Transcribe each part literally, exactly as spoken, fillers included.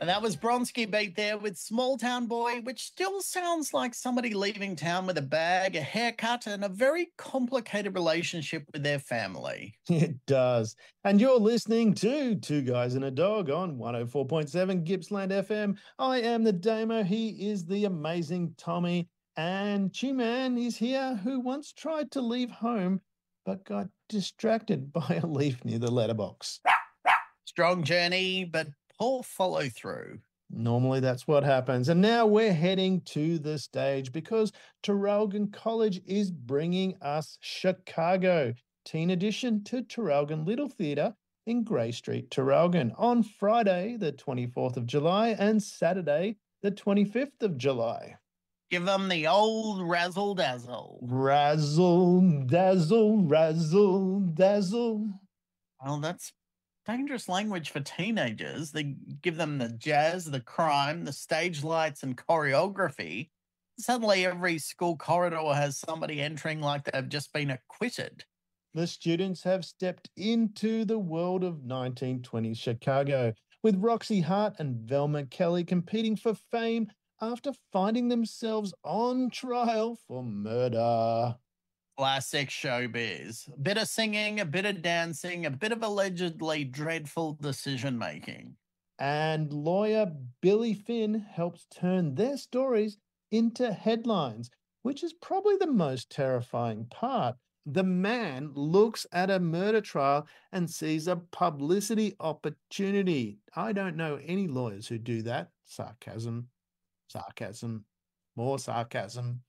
And that was Bronski Beat there with Small Town Boy, which still sounds like somebody leaving town with a bag, a haircut, and a very complicated relationship with their family. It does. And you're listening to Two Guys and a Dog on one oh four point seven Gippsland F M. I am the Damo. He is the amazing Tommy. And Chu-Man is here, who once tried to leave home but got distracted by a leaf near the letterbox. Strong journey, but poor follow through. Normally that's what happens. And now we're heading to the stage because Traralgon College is bringing us Chicago, teen edition to Traralgon Little Theatre in Grey Street, Traralgon, on Friday, the twenty-fourth of July, and Saturday, the twenty-fifth of July. Give them the old razzle dazzle. Razzle, dazzle, razzle, dazzle. Well, that's dangerous language for teenagers. They give them the jazz, the crime, the stage lights, and choreography. Suddenly, every school corridor has somebody entering like they've just been acquitted. The students have stepped into the world of nineteen twenties Chicago, with Roxy Hart and Velma Kelly competing for fame after finding themselves on trial for murder. Classic showbiz. A bit of singing, a bit of dancing, a bit of allegedly dreadful decision-making. And lawyer Billy Finn helps turn their stories into headlines, which is probably the most terrifying part. The man looks at a murder trial and sees a publicity opportunity. I don't know any lawyers who do that. Sarcasm, sarcasm, more sarcasm.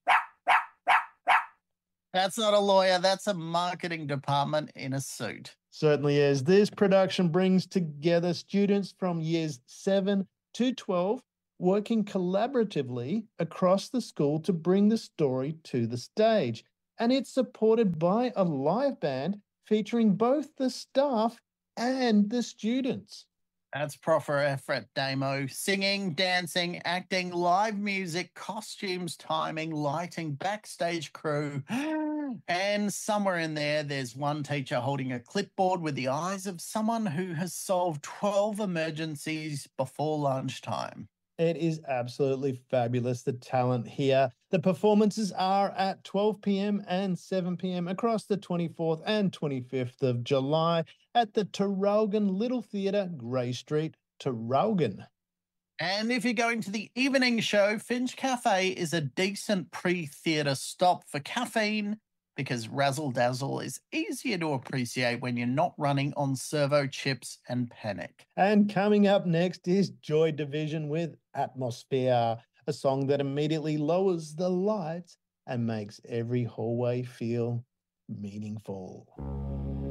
That's not a lawyer. That's a marketing department in a suit. Certainly is. This production brings together students from years seven to twelve working collaboratively across the school to bring the story to the stage. And it's supported by a live band featuring both the staff and the students. That's proper effort, Damo. Singing, dancing, acting, live music, costumes, timing, lighting, backstage crew. And somewhere in there, there's one teacher holding a clipboard with the eyes of someone who has solved twelve emergencies before lunchtime. It is absolutely fabulous, the talent here. The performances are at twelve p.m. and seven p.m. across the twenty-fourth and twenty-fifth of July at the Traralgon Little Theatre, Grey Street, Traralgon. And if you're going to the evening show, Finch Cafe is a decent pre-theatre stop for caffeine because Razzle Dazzle is easier to appreciate when you're not running on servo chips and panic. And coming up next is Joy Division with Atmosphere, a song that immediately lowers the lights and makes every hallway feel meaningful.